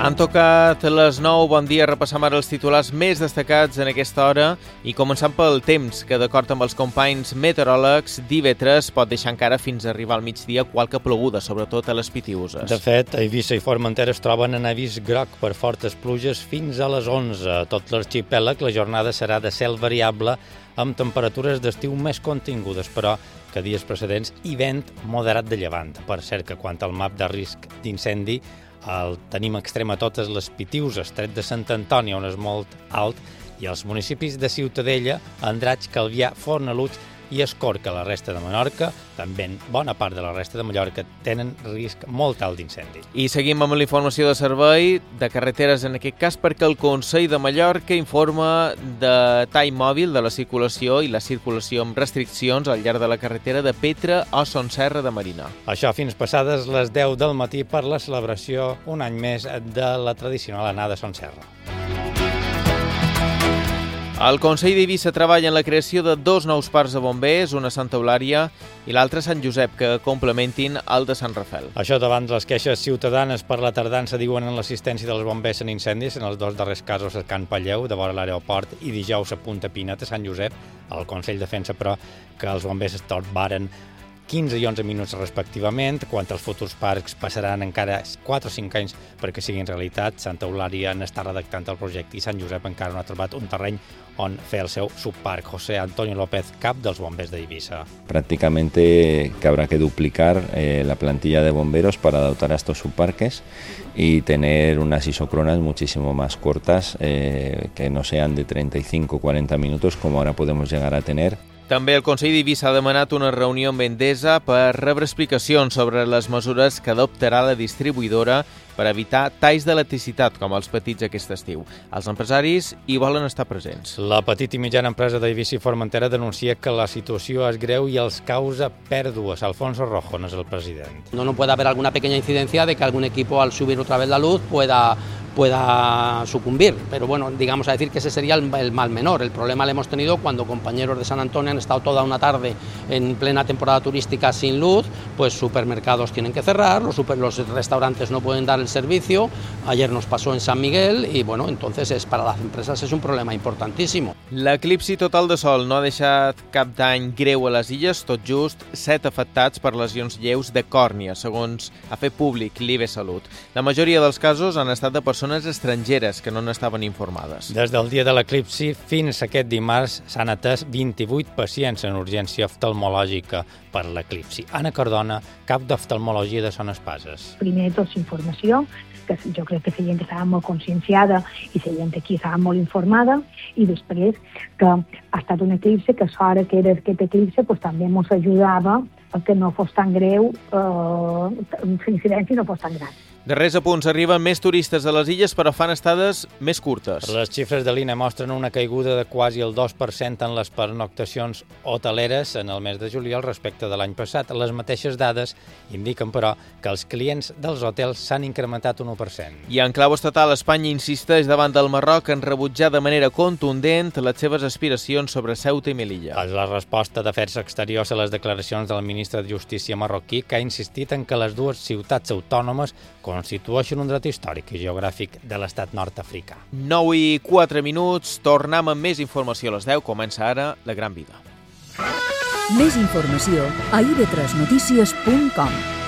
Han tocat les 9, bon dia, repassam ara els titulars més destacats en aquesta hora i començant pel temps, que d'acord amb els companys meteoròlegs, d'IV3 pot deixar encara fins a arribar al migdia qualque ploguda, sobretot a les Pitiüses. De fet, Eivissa i Formentera es troben en avís groc per fortes pluges fins a les 11. A tot l'arxipèlag la jornada serà de cel variable amb temperatures d'estiu més contingudes, però que dies precedents i vent moderat de llevant. Per cert que quant al map de risc d'incendi, el tenim extrem a totes les Pitiüses, tret de Sant Antoni, on és molt alt, i els municipis de Ciutadella, Andratx, Calvià, Fornalutx i Escorca. La resta de Menorca, també bona part de la resta de Mallorca, tenen risc molt alt d'incendi. I seguim amb la informació de servei de carreteres en aquest cas, perquè el Consell de Mallorca informa de tall mòbil de la circulació i la circulació amb restriccions al llarg de la carretera de Petra o Son Serra de Marina. Això fins passades les 10 del matí per la celebració un any més de la tradicional anada a Son Serra. El Consell d'Eivissa treballa en la creació de 2 nous parcs de bombers, una a Santa Eulària i l'altre a Sant Josep, que complementin el de Sant Rafel. Això davant les queixes ciutadanes per la tardança, diuen en l'assistència dels bombers en incendis, en els 2 darrers casos a Can Palleu, de vora l'aeroport, i dijous a Punta Pinet, a Sant Josep. El Consell defensa, però, que els bombers es torbaren 15 i 11 minuts respectivament, quan els futurs parcs passaran encara 4 o 5 anys perquè siguin realitat. Santa Eulària n'està redactant el projecte i Sant Josep encara no ha trobat un terreny on fer el seu subparc. José Antonio López, cap dels bombers d'Eivissa. Prácticamente que habrá que duplicar la plantilla de bomberos para dotar a estos subparques y tener unas isocronas muchísimo más cortas, que no sean de 35 o 40 minutos como ahora podemos llegar a tener. També el Consell d'Eivissa ha demanat una reunió amb Endesa per rebre explicacions sobre les mesures que adoptarà la distribuïdora per evitar talls d'electricitat com els petits aquest estiu. Els empresaris hi volen estar presents. La petita i mitjana empresa d'Eivissa i Formentera denuncia que la situació és greu i els causa pèrdues. Alfonso Rojo és el president. No puede haber alguna pequeña incidencia de que algún equipo al subir otra vez la luz pueda sucumbir, pero bueno, digamos a decir que ese sería el mal menor. El problema lo hemos tenido cuando compañeros de San Antonio han estado toda una tarde en plena temporada turística sin luz, pues supermercados tienen que cerrar, los restaurantes no pueden dar el servicio. Ayer nos pasó en San Miguel y bueno, entonces para las empresas es un problema importantísimo. L'eclipsi total de sol no ha deixat cap dany greu a les illes, tot just 7 afectats per lesions lleus de còrnia, segons ha fet públic l'IB Salut. La majoria dels casos han estat de persones estrangeres que no n'estaven informades. Des del dia de l'eclipsi fins aquest dimarts s'han atès 28 pacients en urgència oftalmològica per l'eclipsi. Anna Cardona, cap d'oftalmologia de Son Espases. Primer de tot, informació, que jo crec que la gent estava molt conscienciada i la gent aquí estava molt informada, i després que ha estat un eclipsi que sort que era aquest eclipsi pues, també ens ajudava a que no fos tan greu, l'incidència no fos tan gran. Darrers apunts, arriben més turistes a les illes, però fan estades més curtes. Les xifres de l'INE mostren una caiguda de quasi el 2% en les pernoctacions hoteleres en el mes de juliol respecte de l'any passat. Les mateixes dades indiquen, però, que els clients dels hotels s'han incrementat un 1%. I en clau estatal, Espanya insisteix davant del Marroc en rebutjar de manera contundent les seves aspiracions sobre Ceuta i Melilla. És la resposta d'Afers Exteriors a les declaracions del ministre de Justícia marroquí, que ha insistit en que les dues ciutats autònomes constitueixen un dret històric i geogràfic de l'estat nord-africà. 9 i 4 minuts, tornem amb més informació a les 10. Comença ara La Gran Vida. Més informació a ib3notícies.com.